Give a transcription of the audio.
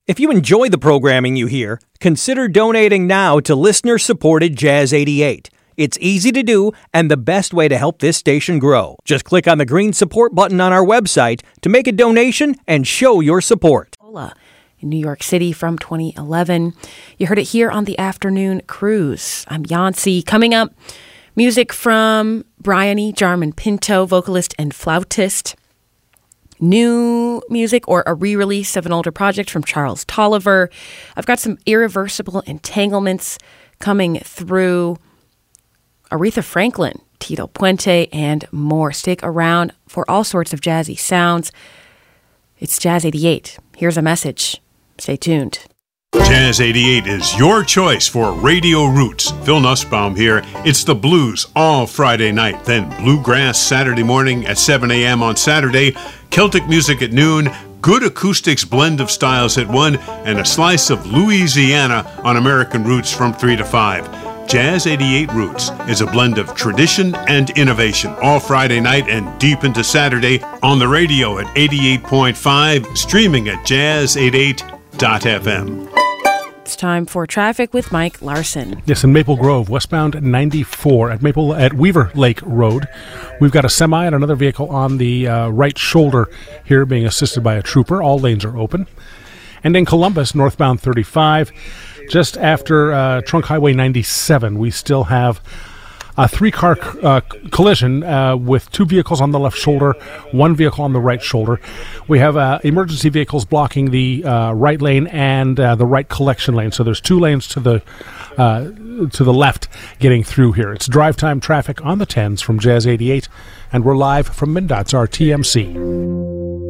If you enjoy the programming you hear, consider donating now to listener-supported Jazz 88. It's easy to do and the best way to help this station grow. Just click on the green support button on our website to make a donation and show your support. In New York City from 2011. You heard it here on the Afternoon Cruise. I'm Yancy. Coming up, music from Bryony Jarman Pinto, vocalist and flautist. New music or a re-release of an older project from Charles Tolliver. I've got some irreversible entanglements coming through. Aretha Franklin, Tito Puente, and more. Stick around for all sorts of jazzy sounds. It's Jazz 88. Here's a message. Stay tuned. Jazz 88 is your choice for Radio Roots. Phil Nussbaum here. It's the blues all Friday night, then bluegrass Saturday morning at 7 a.m. on Saturday, Celtic music at noon, good acoustics blend of styles at 1, and a slice of Louisiana on American Roots from 3 to 5. Jazz 88 Roots is a blend of tradition and innovation all Friday night and deep into Saturday on the radio at 88.5, streaming at jazz88.fm. It's time for traffic with Mike Larson. Yes, in Maple Grove, westbound 94 at Weaver Lake Road. We've got a semi and another vehicle on the right shoulder here being assisted by a trooper. All lanes are open. And in Columbus, northbound 35, just after Trunk Highway 97, we still have a three-car collision with two vehicles on the left shoulder, one vehicle on the right shoulder. We have emergency vehicles blocking the right lane and the right collection lane. So there's two lanes to the left getting through here. It's drive time traffic on the 10s from Jazz 88, and we're live from MnDOT's RTMC.